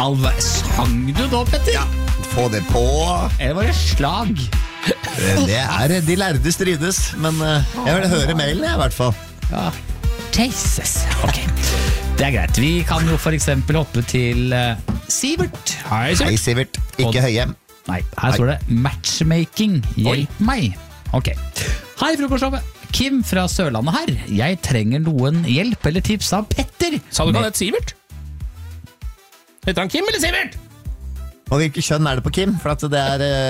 Sang du da, Petter? Ja, få det på. Eller var det slag? Det de lærde strides, men jeg vil høre mailen i hvert fall. Ja, Jesus. Ok, det greit. Vi kan jo for eksempel hoppe til Sivert. Hei, Sivert. Hei, Sivert. Ikke Høyhjem. Nei, her står det matchmaking. Hjelp meg. Ok. Hei, frokostshowet. Kim fra Sørlandet her. Jeg trenger noen hjelp eller tips av Petter. Sa du ikke han het Sivert? Heter han Kim eller Sivert? Og hvilket kjønn det på Kim? For at det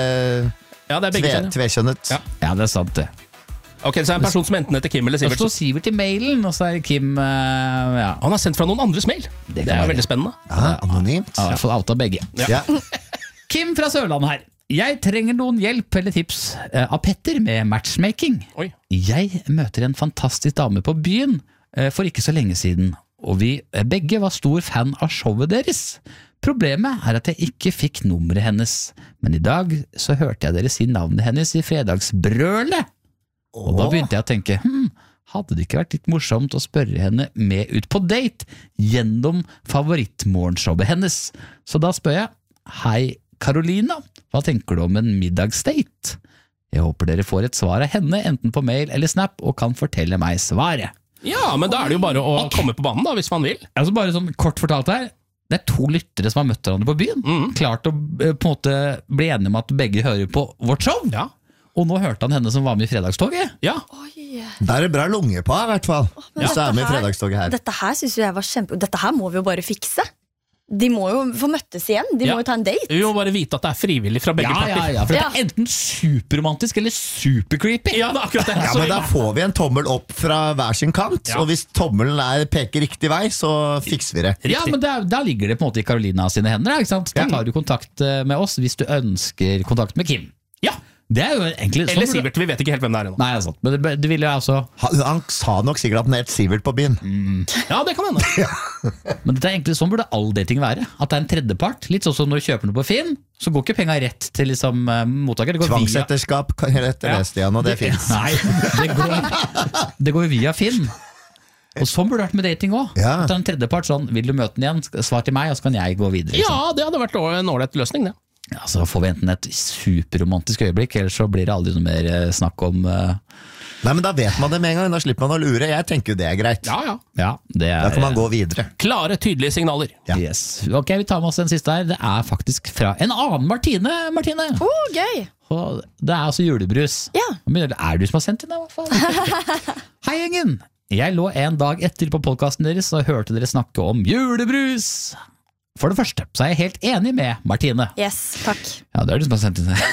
Ja, det begge kjønn. tvekjønnet. Ja. Ja, det sant det. Ok, så en person som enten heter Kim eller Det Sivert. står Sivert i mailen, og så Kim ja. Han har sendt fra noen andres mail. Det er veldig spennende. Ja, anonymt. Ja, i hvert fall outa begge. Ja. Kim fra Sørlandet her. Jeg trenger noen hjelp eller tips av Petter med matchmaking. Oi. Jeg møter en fantastisk dame på byen for ikke så lenge siden, og vi begge var stor fan av showet deres. Problemet at jeg ikke fikk nummeret hennes, men i dag så hørte jeg dere si navnet hennes i fredagsbrølet. Og da begynte jeg å tenke, hadde det ikke vært litt morsomt å spørre henne med ut på date gjennom favorittmorgenshowet hennes? Så da spør jeg, hei Karolina, hva tenker du om en middagsdate? Jeg håper dere får et svar av henne, enten på mail eller snap, og kan fortelle meg svaret. Ja, men da er det jo bare å komme på banen da, hvis man vil. Altså bare sånn kort fortalt her, det 2 lyttere som har møtt hverandre på byen, klart å på en måte bli enige om at begge hører på vårt show. Ja. Og nå hørte han henne som var med i fredagstoget. Ja. Da det bra lunge på, i hvert fall. Hvis du med i fredagstoget her. Dette her synes jeg var dette her må vi jo bare fikse. De må jo få møttes igjen. De må jo ta en date. Vi må bare vite at det er frivillig fra begge parter. Ja, for det enten superromantisk eller supercreepy. Ja, det er akkurat det. Ja, men da får vi en tommel opp fra hver sin kant, og hvis tommelen peker riktig vei, så fikser vi det. Ja, men da ligger det på en måte i Karolina sine hender, ikke sant? Da tar du kontakt med oss hvis du ønsker kontakt med Kim. Ja. Det jo egentlig eller Sivert, vi vet ikke helt hvem det er ennå. Nei, det er sant, men det ville jo altså Han sa nok sikkert at han het Sivert på byen. Ja, det kan hende. Men dette egentlig sånn burde all dating være. At det en tredjepart. Litt sånn som når du kjøper noe på Finn, så går ikke penger rett til liksom, mottaker. Tvangsetterskap heter det, Stian, og det finnes. Nei, det går via Finn. Og sånn burde det vært med dating også. Ja. At det en tredjepart sånn, vil du møte den igjen, svar til meg, og så kan jeg gå videre. Liksom. Ja, det hadde vært en ålreit løsning, det. Ja, så får vi enten et superromantisk øyeblikk, eller så blir det aldri noe mer snakk om Nei, men da vet man det med en gang, da slipper man å lure. Jeg tenker jo det greit. Ja. Ja, det Da kan man gå videre. Klare, tydelige signaler. Ja. Yes. Ok, vi tar med oss den siste her. Det faktisk fra en annen Martine. Gøy. Og det altså julebrus. Ja. Du som har sendt inn det, hva faen? Hei gjengen! Jeg lå en dag etter på podcasten deres og hørte dere snakke om julebrus. For det første, så jeg helt enig med Martine. Yes, takk. Ja, det du som har sendt inn det.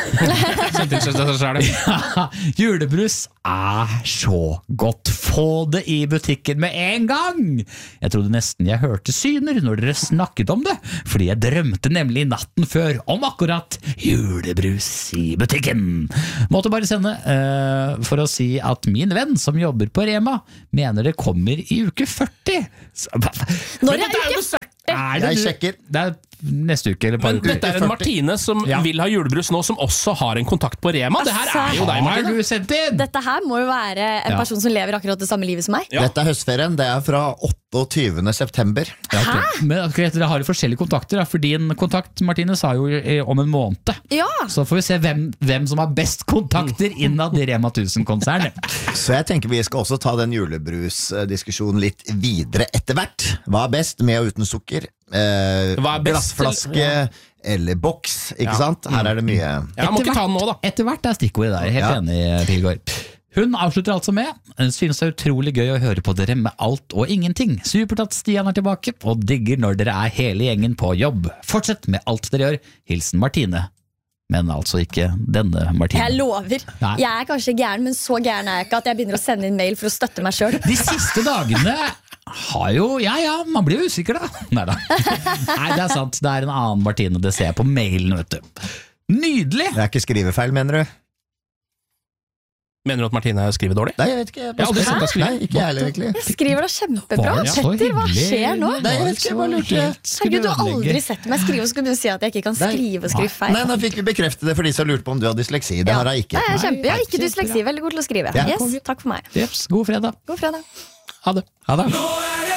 Ja, julebrus så godt. Få det i butikken med en gang! Jeg trodde nesten jeg hørte syner når dere snakket om det, fordi jeg drømte nemlig natten før om akkurat julebrus i butikken. Måtte bare sende for å si at min venn som jobber på Rema mener det kommer i uke 40. Når er uke 40? Jeg sjekker. Det neste uke eller Men dette en Martine som vil ha julebrus nå, som også har en kontakt på Rema. Det her jo deg, Martine. Dette her må jo være en person som lever akkurat det samme livet som meg. Ja. Dette høstferien, det fra 28. september. Ja, okay. Men okay, dere har jo forskjellige kontakter, for din kontakt, Martine, sa jo om en måned. Ja. Så får vi se hvem som har best kontakter innad i Rema 1000-konsernet. Så jeg tenker vi skal også ta den julebrusdiskusjonen litt videre etter hvert. Hva best, med og uten sukker? Glassflaske eller boks, ikke sant? Her det mye. Jeg må ikke ta den nå, da. Etter hvert stikkordet der, helt enig, Pilgaard. Hun avslutter altså med: synes det utrolig gøy å høre på dere med alt og ingenting. Supert at Stian tilbake, og digger når dere hele gjengen på jobb. Fortsett med alt dere gjør. Hilsen Martine. Men altså ikke denne Martine. Jeg lover. Nei. Jeg kanskje gæren, men så gæren jeg ikke at jeg begynner å sende inn mail for å støtte meg selv. De siste dagene har jo, man blir jo usikker da. Neida. Nei, det sant, det en annen Martine, det ser jeg på mailen, vet du. Nydelig! Det ikke skrivefeil, mener du? Mener du at Martine skriver dårlig? Nei, jeg vet ikke. Jeg har aldri sett deg skrive. Nei, ikke jeg heller, egentlig. Jeg skriver da kjempebra. Var det så Petter, hva hyggelig? skjer nå? Nei, jeg vet ikke, jeg bare lurte. Herregud, du har aldri sett meg skrive, og så skal du si at jeg ikke kan skrive og skrive feil. Nei, nå fikk vi bekrefte det for de som lurte på om du har dysleksi. Det har jeg ikke. Nei, jeg har ikke dysleksi, veldig god til å skrive. Ja. Yes, takk for meg. Jeps, god fredag. God fredag. Ha det. Ha det.